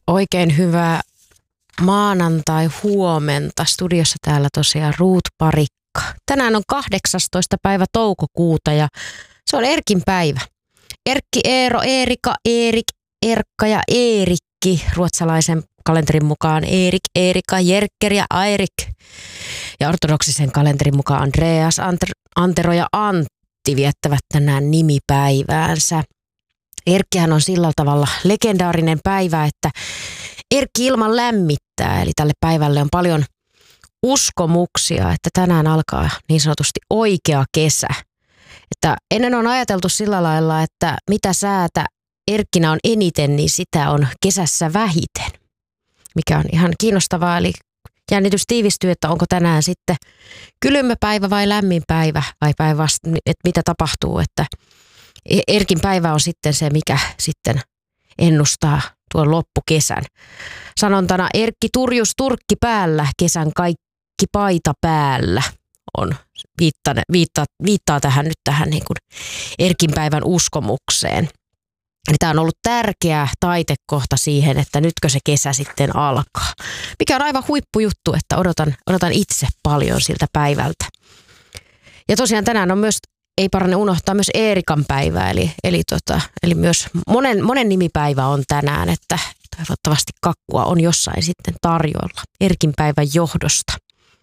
Oikein hyvää maanantai-huomenta. Studiossa täällä tosiaan Ruut Parikka. Tänään on 18. päivä toukokuuta ja se on Erkin päivä. Erkki, Eero, Eerika, Eerik, Erkka ja Eerikki. Ruotsalaisen kalenterin mukaan Eerik, Eerika, Jerker ja Airik. Ja ortodoksisen kalenterin mukaan Andreas, Antero ja Antti viettävät tänään nimipäiväänsä. Erkkihän on sillä tavalla legendaarinen päivä, että Erkki ilman lämmittää, eli tälle päivälle on paljon uskomuksia, että tänään alkaa niin sanotusti oikea kesä. Että ennen on ajateltu sillä lailla, että mitä säätä Erkkinä on eniten, niin sitä on kesässä vähiten, mikä on ihan kiinnostavaa. Eli jännitys tiivistyy, että onko tänään sitten kylmä päivä vai lämmin päivä vai päinvastoin, että mitä tapahtuu, että Erkin päivä on sitten se, mikä sitten ennustaa tuon loppukesän. Sanontana Erkki turjus turkki päällä, kesän kaikki paita päällä on viittaa tähän niin kuin Erkin päivän uskomukseen. Eli tämä on ollut tärkeä taitekohta siihen, että nytkö se kesä sitten alkaa. Mikä on aivan huippujuttu, että odotan itse paljon siltä päivältä. Ja tosiaan tänään on myös, ei parane unohtaa myös Eerikan päivää, eli myös monen nimipäivä on tänään, että toivottavasti kakkua on jossain sitten tarjolla Erkin päivän johdosta.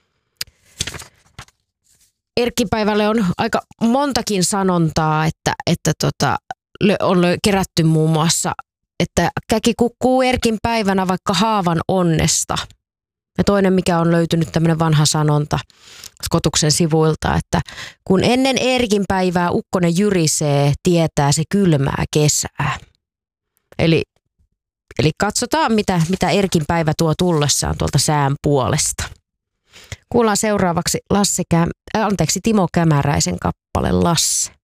Erkin päivälle on aika montakin sanontaa, että on kerätty muun muassa, että käki kukkuu Erkin päivänä vaikka haavan onnesta. Ja toinen, mikä on löytynyt tämmöinen vanha sanonta Skotuksen sivuilta, että kun ennen Erkin päivää ukkonen jyrisee, tietää se kylmää kesää. Eli katsotaan, mitä Erkin päivä tuo tullessaan tuolta sään puolesta. Kuullaan seuraavaksi Timo Kämäräisen kappale Lasse.